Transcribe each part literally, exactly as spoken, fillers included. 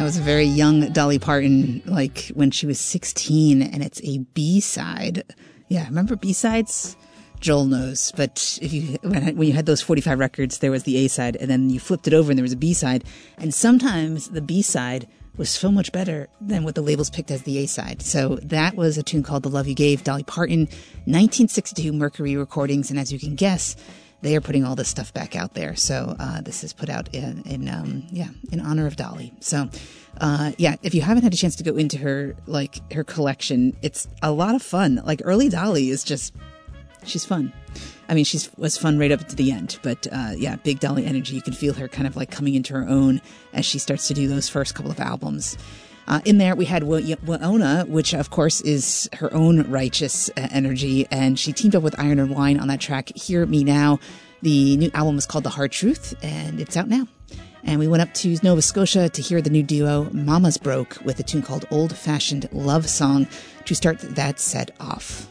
That was a very young Dolly Parton, like when she was sixteen, and it's a B-side. Yeah, remember B-sides? Joel knows, but if you when, when you had those forty-five records, there was the A-side, and then you flipped it over and there was a B-side, and sometimes the B-side was so much better than what the labels picked as the A-side. So that was a tune called The Love You Gave, Dolly Parton, nineteen sixty-two Mercury Recordings, and as you can guess, they are putting all this stuff back out there. So uh, this is put out in, in um, yeah, in honor of Dolly. So uh, yeah, if you haven't had a chance to go into her like her collection, it's a lot of fun. Like early Dolly is just, she's fun. I mean, she was fun right up to the end. But uh, yeah, big Dolly energy. You can feel her kind of like coming into her own as she starts to do those first couple of albums. Uh, in there, we had Wynonna, which, of course, is her own righteous uh, energy, and she teamed up with Iron and Wine on that track, Hear Me Now. The new album is called The Hard Truth, and it's out now. And we went up to Nova Scotia to hear the new duo Mama's Broke with a tune called Old Fashioned Love Song to start that set off.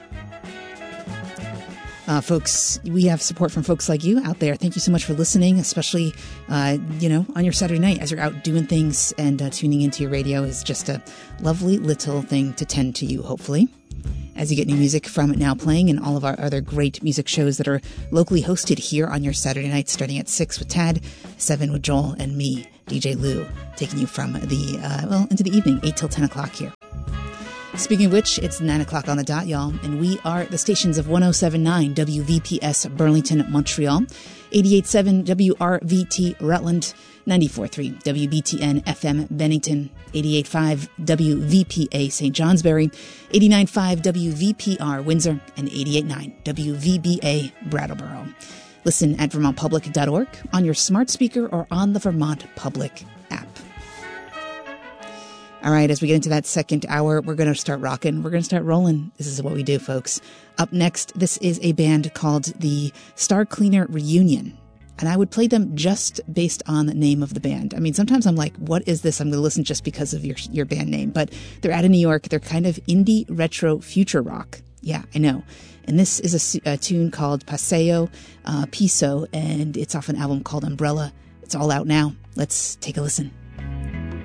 Uh, folks, we have support from folks like you out there. Thank you so much for listening, especially, uh, you know, on your Saturday night as you're out doing things, and uh, tuning into your radio is just a lovely little thing to tend to you, hopefully, as you get new music from Now Playing and all of our other great music shows that are locally hosted here on your Saturday nights, starting at six with Tad, seven with Joel, and me, D J Lou, taking you from the, uh, well, into the evening, eight till ten o'clock here. Speaking of which, it's nine o'clock on the dot, y'all, and we are the stations of one oh seven point nine W V P S Burlington, Montreal, eighty-eight point seven W R V T Rutland, ninety-four point three W B T N F M Bennington, eighty-eight point five W V P A Saint Johnsbury, eighty-nine point five W V P R Windsor, and eighty-eight point nine W V B A Brattleboro. Listen at vermont public dot org, on your smart speaker, or on the Vermont Public app. All right, as we get into that second hour, we're going to start rocking. We're going to start rolling. This is what we do, folks. Up next, this is a band called the Star Cleaner Reunion. And I would play them just based on the name of the band. I mean, sometimes I'm like, what is this? I'm going to listen just because of your your band name. But they're out of New York. They're kind of indie retro future rock. Yeah, I know. And this is a, a tune called Paseo uh, Piso, and it's off an album called Umbrella. It's all out now. Let's take a listen.